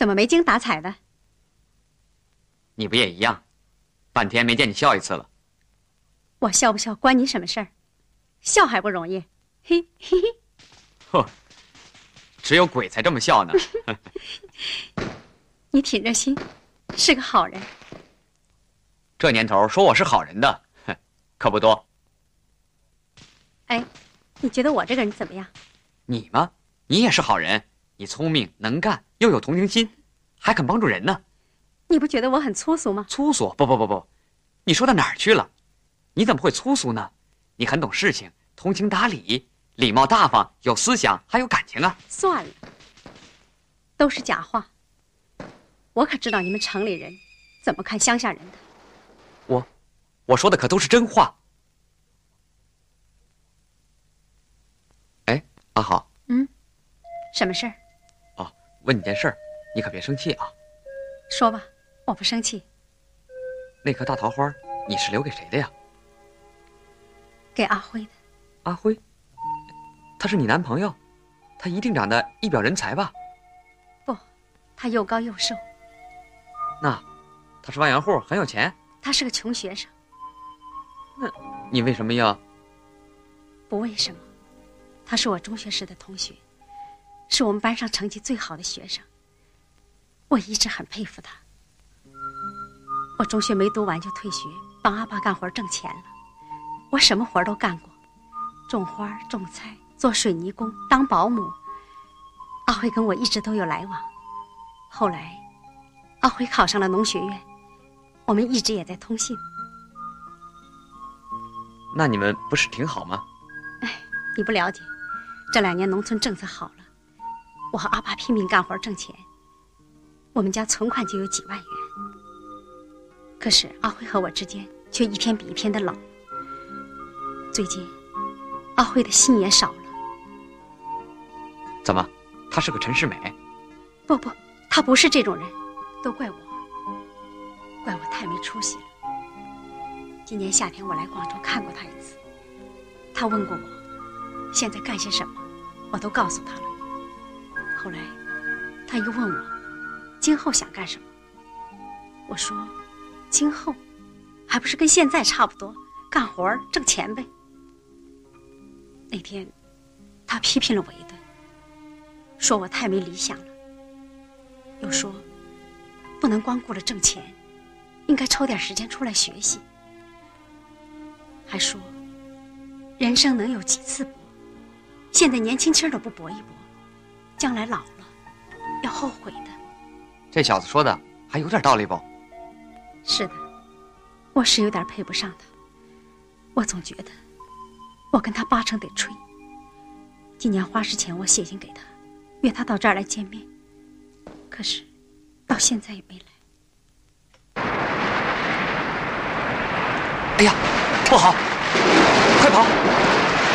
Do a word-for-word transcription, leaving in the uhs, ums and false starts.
怎么没精打采的？ 你不也一样？半天没见你笑一次了。 我笑不笑关你什么事儿？笑还不容易？嘿嘿嘿。 呵，只有鬼才这么笑呢。 你挺热心，是个好人。 这年头说我是好人的，可不多。 哎，你觉得我这个人怎么样？ 你吗？你也是好人，你聪明能干，又有同情心，还肯帮助人呢。 你不觉得我很粗俗吗？ 粗俗？不不不不，你说到哪儿去了？你怎么会粗俗呢？你很懂事情，通情达理，礼貌大方，有思想，还有感情啊。 算了，都是假话。我可知道你们城里人怎么看乡下人的。 我，我说的可都是真话。哎，阿好。 嗯，什么事儿？ 哦，问你件事儿，你可别生气啊。 说吧，我不生气。 那棵大桃花，你是留给谁的呀？ 给阿辉的。 阿辉？他是你男朋友？他一定长得一表人才吧？ 不，他又高又瘦。 那，他是万元户，很有钱？ 他是个穷学生。 那，你为什么要？ 不为什么，他是我中学时的同学，是我们班上成绩最好的学生。我一直很佩服他。我中学没读完就退学，帮阿爸干活挣钱了。我什么活都干过，种花、种菜、做水泥工、当保姆。阿辉跟我一直都有来往。后来，阿辉考上了农学院，我们一直也在通信。 那你们不是挺好吗？ 哎，你不了解，这两年农村政策好了，我和阿爸拼命干活挣钱，我们家存款就有几万元。可是阿辉和我之间却一天比一天的冷。最近，阿辉的信也少了。 怎么？她是个陈世美？ 不不，她不是这种人，都怪我，怪我太没出息了。今年夏天我来广州看过她一次，她问过我现在干些什么，我都告诉她了。后来，她又问我今后想干什么，我说今后还不是跟现在差不多，干活挣钱呗。那天他批评了我一顿，说我太没理想了，又说不能光顾着挣钱，应该抽点时间出来学习，还说人生能有几次搏，现在年轻轻的不搏一搏，将来老了要后悔的。 这小子说的还有点道理不？ 是的，我是有点配不上他。我总觉得我跟他八成得吹。今年花市前我写信给他，约他到这儿来见面，可是到现在也没来。 哎呀，不好，快跑！